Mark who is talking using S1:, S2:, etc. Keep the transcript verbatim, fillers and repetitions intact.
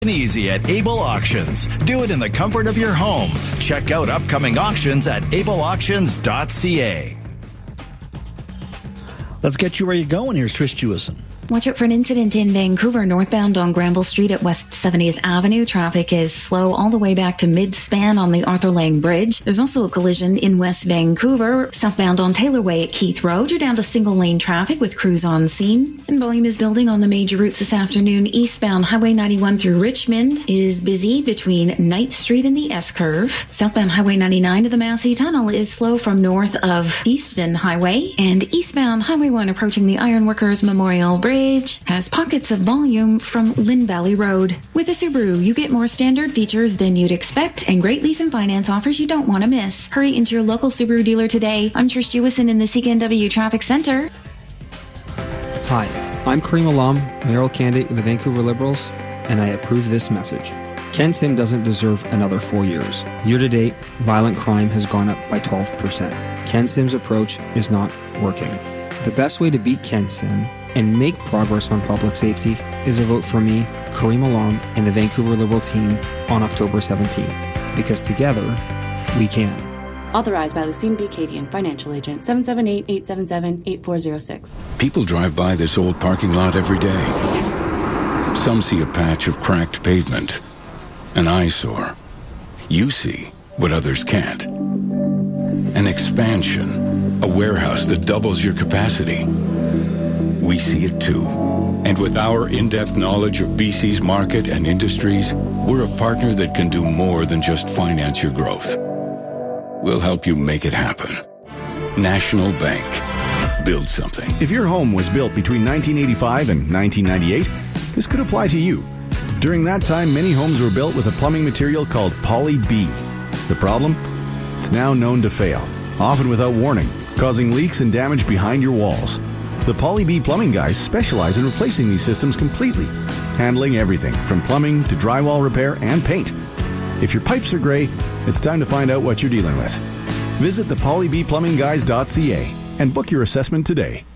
S1: Easy at Able Auctions. Do it in the comfort of your home. Check out upcoming auctions at able auctions dot c a.
S2: Let's get you where you're going. Here's Trish Jewison.
S3: Watch out for an incident in Vancouver, northbound on Granville Street at West seventieth Avenue. Traffic is slow all the way back to mid-span on the Arthur Lang Bridge. There's also a collision in West Vancouver, southbound on Taylor Way at Keith Road. You're down to single-lane traffic with crews on scene. And volume is building on the major routes this afternoon. Eastbound Highway ninety-one through Richmond is busy between Knight Street and the S-Curve. Southbound Highway ninety-nine to the Massey Tunnel is slow from north of Easton Highway. And eastbound Highway one approaching the Ironworkers Memorial Bridge has pockets of volume from Lynn Valley Road. With a Subaru, you get more standard features than you'd expect and great lease and finance offers you don't want to miss. Hurry into your local Subaru dealer today. I'm Trish Jewison in the C K N W Traffic Center.
S4: Hi, I'm Kareem Alam, mayoral candidate with the Vancouver Liberals, and I approve this message. Ken Sim doesn't deserve another four years. Year to date, violent crime has gone up by twelve percent. Ken Sim's approach is not working. The best way to beat Ken Sim and make progress on public safety is a vote for me, Kareem Alam, and the Vancouver Liberal team on October seventeenth. Because together, we can.
S5: Authorized by Lucine B. Cadian, financial agent, seven seven eight, eight seven seven, eight four zero six.
S6: People drive by this old parking lot every day. Some see a patch of cracked pavement, an eyesore. You see what others can't. An expansion, a warehouse that doubles your capacity. We see it too. And with our in-depth knowledge of B C's market and industries, we're a partner that can do more than just finance your growth. We'll help you make it happen. National Bank. Build something.
S7: If your home was built between nineteen eighty-five and nineteen ninety-eight, this could apply to you. During that time, many homes were built with a plumbing material called Poly B. The problem? It's now known to fail, often without warning, causing leaks and damage behind your walls. The Poly B plumbing guys specialize in replacing these systems completely, handling everything from plumbing to drywall repair and paint. If your pipes are gray, it's time to find out what you're dealing with. Visit the poly b plumbing guys dot c a and book your assessment today.